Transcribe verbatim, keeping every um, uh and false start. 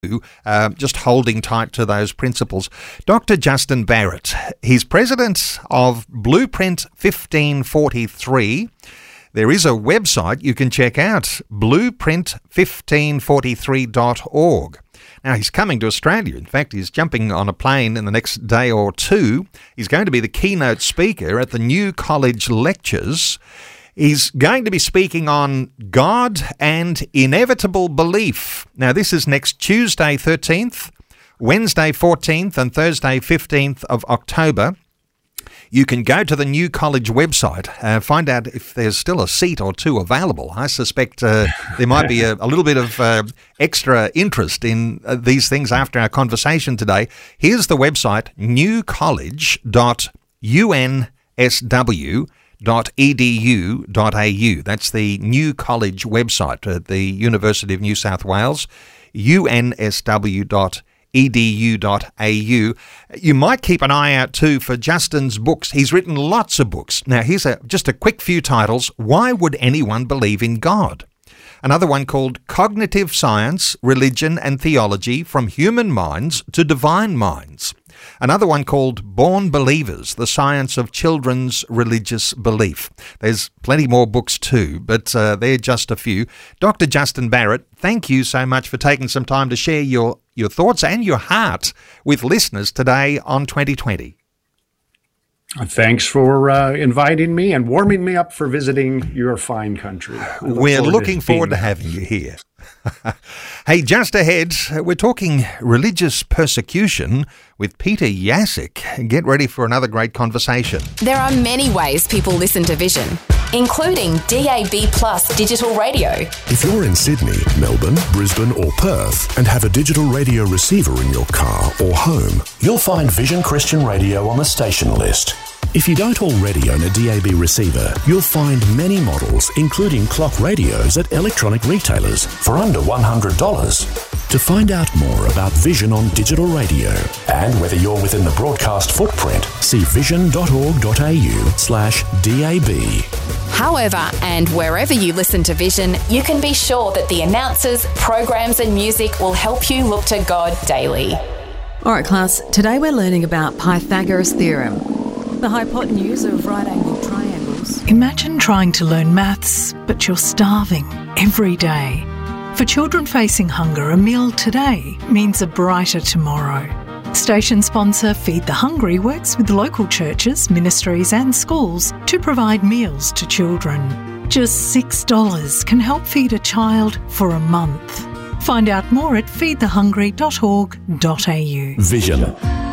Uh, just holding tight to those principles. Doctor Justin Barrett, he's president of Blueprint fifteen forty-three. There is a website you can check out, blueprint fifteen forty-three dot org. Now, he's coming to Australia. In fact, he's jumping on a plane in the next day or two. He's going to be the keynote speaker at the New College Lectures. He's going to be speaking on God and Inevitable Belief. Now, this is next Tuesday thirteenth, Wednesday fourteenth and Thursday fifteenth of October. You can go to the New College website and find out if there's still a seat or two available. I suspect uh, there might be a, a little bit of uh, extra interest in uh, these things after our conversation today. Here's the website, new college dot u n s w dot e d u dot a u. That's the New College website at the University of New South Wales, u n s w dot e d u e d u dot a u. You might keep an eye out too for Justin's books. He's written lots of books. Now, here's a, just a quick few titles. Why Would Anyone Believe in God? Another one called Cognitive Science, Religion and Theology from Human Minds to Divine Minds. Another one called Born Believers, The Science of Children's Religious Belief. There's plenty more books too, but uh, they're just a few. Doctor Justin Barrett, thank you so much for taking some time to share your, your thoughts and your heart with listeners today on twenty twenty. Thanks for uh, inviting me and warming me up for visiting your fine country. Look we're forward looking to forward to being having you here. Hey, just ahead, we're talking religious persecution with Peter Jasek. Get ready for another great conversation. There are many ways people listen to Vision, including D A B plus digital radio. If you're in Sydney, Melbourne, Brisbane or Perth and have a digital radio receiver in your car or home, you'll find Vision Christian Radio on the station list. If you don't already own a D A B receiver, you'll find many models, including clock radios at electronic retailers for under one hundred dollars. To find out more about Vision on digital radio and whether you're within the broadcast footprint, see vision.org.au slash DAB. However, and wherever you listen to Vision, you can be sure that the announcers, programs and music will help you look to God daily. All right, class, today we're learning about Pythagoras' theorem, the hypotenuse of right-angled triangles. Imagine trying to learn maths, but you're starving every day. For children facing hunger, a meal today means a brighter tomorrow. Station sponsor Feed the Hungry works with local churches, ministries and schools to provide meals to children. Just six dollars can help feed a child for a month. Find out more at feed the hungry dot org dot a u. Vision.